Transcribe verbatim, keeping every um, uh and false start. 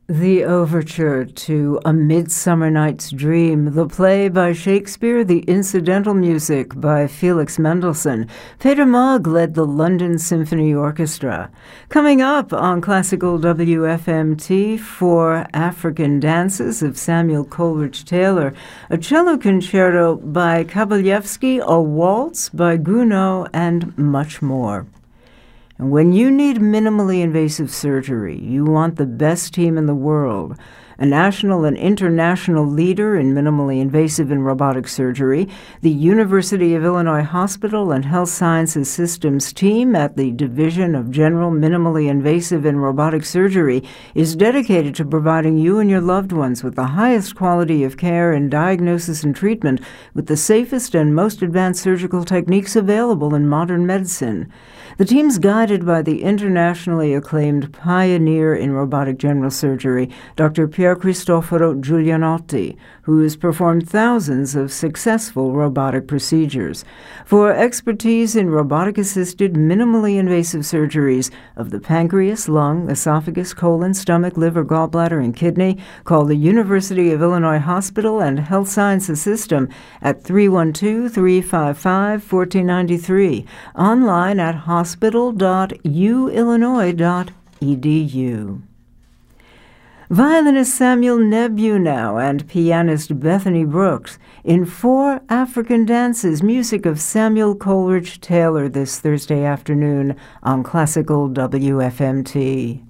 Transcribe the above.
The Overture to A Midsummer Night's Dream, the play by Shakespeare, the incidental music by Felix Mendelssohn. Peter Maag led the London Symphony Orchestra. Coming up on Classical W F M T, four African dances of Samuel Coleridge Taylor, a cello concerto by Kabalevsky, a waltz by Gounod, and much more. And when you need minimally invasive surgery, you want the best team in the world. A national and international leader in minimally invasive and robotic surgery, the University of Illinois Hospital and Health Sciences Systems team at the Division of General Minimally Invasive and Robotic Surgery is dedicated to providing you and your loved ones with the highest quality of care and diagnosis and treatment with the safest and most advanced surgical techniques available in modern medicine. The team's guided by the internationally acclaimed pioneer in robotic general surgery, Doctor Pier Cristoforo Giulianotti, who has performed thousands of successful robotic procedures. For expertise in robotic-assisted, minimally invasive surgeries of the pancreas, lung, esophagus, colon, stomach, liver, gallbladder, and kidney, call the University of Illinois Hospital and Health Sciences System at three one two, three five five, one four nine three, online at hospital dot u illinois dot e d u. Violinist Samuel Nebunow and pianist Bethany Brooks in four African dances, music of Samuel Coleridge Taylor this Thursday afternoon on Classical W F M T.